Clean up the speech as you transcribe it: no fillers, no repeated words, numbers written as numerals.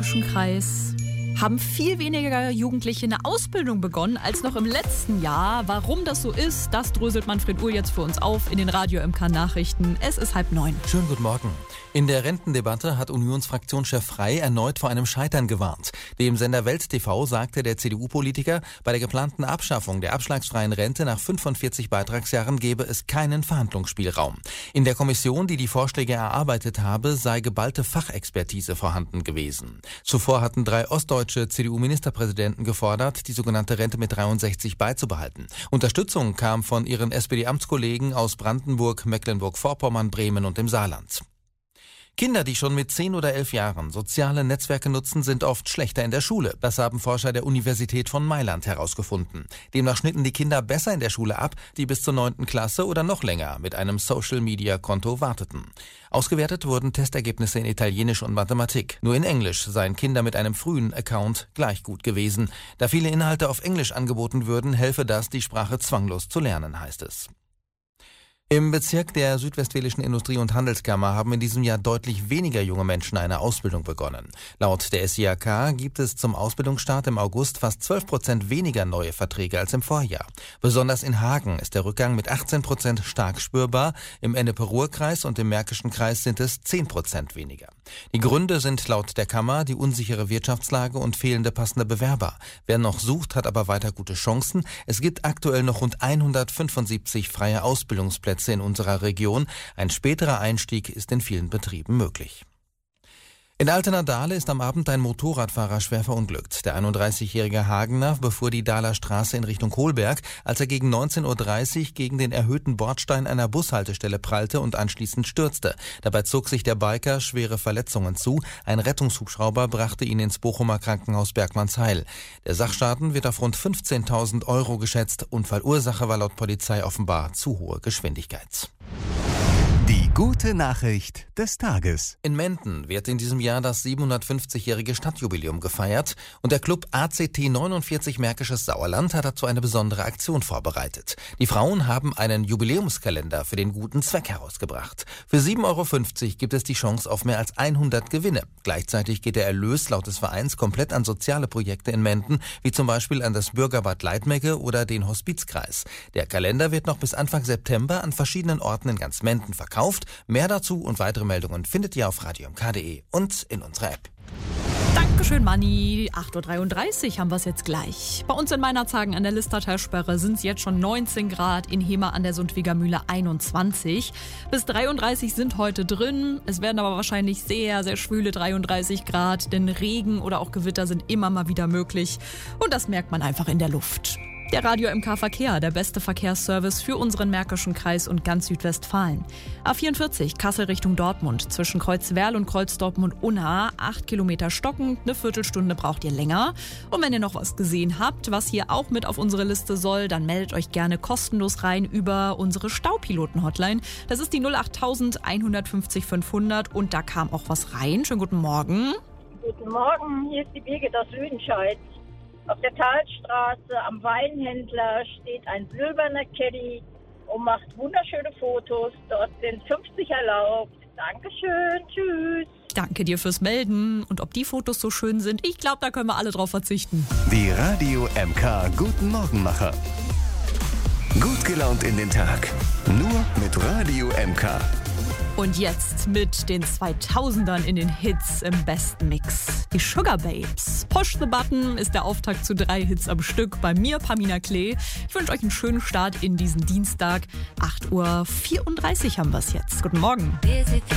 Märkischen Kreis haben viel weniger Jugendliche eine Ausbildung begonnen als noch im letzten Jahr. Warum das so ist, das dröselt Manfred Uhl jetzt für uns auf in den Radio MK Nachrichten. Es ist 8:30. Schönen guten Morgen. In der Rentendebatte hat Unionsfraktionschef Frey erneut vor einem Scheitern gewarnt. Dem Sender Welt TV sagte der CDU-Politiker, bei der geplanten Abschaffung der abschlagsfreien Rente nach 45 Beitragsjahren gebe es keinen Verhandlungsspielraum. In der Kommission, die die Vorschläge erarbeitet habe, sei geballte Fachexpertise vorhanden gewesen. Zuvor hatten 3 ostdeutsche CDU-Ministerpräsidenten gefordert, die sogenannte Rente mit 63 beizubehalten. Unterstützung kam von ihren SPD-Amtskollegen aus Brandenburg, Mecklenburg-Vorpommern, Bremen und dem Saarland. Kinder, die schon mit 10 oder 11 Jahren soziale Netzwerke nutzen, sind oft schlechter in der Schule. Das haben Forscher der Universität von Mailand herausgefunden. Demnach schnitten die Kinder besser in der Schule ab, die bis zur 9. Klasse oder noch länger mit einem Social-Media-Konto warteten. Ausgewertet wurden Testergebnisse in Italienisch und Mathematik. Nur in Englisch seien Kinder mit einem frühen Account gleich gut gewesen. Da viele Inhalte auf Englisch angeboten würden, helfe das, die Sprache zwanglos zu lernen, heißt es. Im Bezirk der Südwestfälischen Industrie- und Handelskammer haben in diesem Jahr deutlich weniger junge Menschen eine Ausbildung begonnen. Laut der SIAK gibt es zum Ausbildungsstart im August fast 12% weniger neue Verträge als im Vorjahr. Besonders in Hagen ist der Rückgang mit 18% stark spürbar. Im Ennepe-Ruhr-Kreis und im Märkischen Kreis sind es 10% weniger. Die Gründe sind laut der Kammer die unsichere Wirtschaftslage und fehlende passende Bewerber. Wer noch sucht, hat aber weiter gute Chancen. Es gibt aktuell noch rund 175 freie Ausbildungsplätze in unserer Region. Ein späterer Einstieg ist in vielen Betrieben möglich. In Altena-Dahle ist am Abend ein Motorradfahrer schwer verunglückt. Der 31-jährige Hagener befuhr die Dahler Straße in Richtung Kolberg, als er gegen 19:30 Uhr gegen den erhöhten Bordstein einer Bushaltestelle prallte und anschließend stürzte. Dabei zog sich der Biker schwere Verletzungen zu. Ein Rettungshubschrauber brachte ihn ins Bochumer Krankenhaus Bergmannsheil. Der Sachschaden wird auf rund 15.000 € geschätzt. Unfallursache war laut Polizei offenbar zu hohe Geschwindigkeit. Die gute Nachricht des Tages. In Menden wird in diesem Jahr das 750-jährige Stadtjubiläum gefeiert und der Club ACT 49 Märkisches Sauerland hat dazu eine besondere Aktion vorbereitet. Die Frauen haben einen Jubiläumskalender für den guten Zweck herausgebracht. Für 7,50 € gibt es die Chance auf mehr als 100 Gewinne. Gleichzeitig geht der Erlös laut des Vereins komplett an soziale Projekte in Menden, wie zum Beispiel an das Bürgerbad Leitmegge oder den Hospizkreis. Der Kalender wird noch bis Anfang September an verschiedenen Orten in ganz Menden verkauft. Mehr dazu und weitere Meldungen findet ihr auf radiomk.de und in unserer App. Dankeschön, Manni. 8:33 Uhr haben wir es jetzt gleich. Bei uns in Meinerzhagen an der Listertalsperre sind es jetzt schon 19 Grad, in Hema an der Sundwiger Mühle 21. Bis 33 sind heute drin. Es werden aber wahrscheinlich sehr, sehr schwüle 33 Grad, denn Regen oder auch Gewitter sind immer mal wieder möglich. Und das merkt man einfach in der Luft. Der Radio MK Verkehr, der beste Verkehrsservice für unseren Märkischen Kreis und ganz Südwestfalen. A44 Kassel Richtung Dortmund, zwischen Kreuzwerl und Kreuzdortmund-Unna, 8 Kilometer stockend, eine Viertelstunde braucht ihr länger. Und wenn ihr noch was gesehen habt, was hier auch mit auf unsere Liste soll, dann meldet euch gerne kostenlos rein über unsere Staupiloten-Hotline. Das ist die 08000 150 500 und da kam auch was rein. Schönen guten Morgen. Guten Morgen, hier ist die Birgit aus Lüdenscheid. Auf der Talstraße am Weinhändler steht ein silberner Caddy und macht wunderschöne Fotos. Dort sind 50 erlaubt. Dankeschön, tschüss. Danke dir fürs Melden. Und ob die Fotos so schön sind, ich glaube, da können wir alle drauf verzichten. Die Radio MK Guten Morgenmacher. Gut gelaunt in den Tag. Nur mit Radio MK. Und jetzt mit den 2000ern in den Hits im besten Mix. Die Sugar Babes. Push the Button ist der Auftakt zu 3 Hits am Stück. Bei mir, Pamina Klee. Ich wünsche euch einen schönen Start in diesen Dienstag. 8:34 Uhr haben wir es jetzt. Guten Morgen.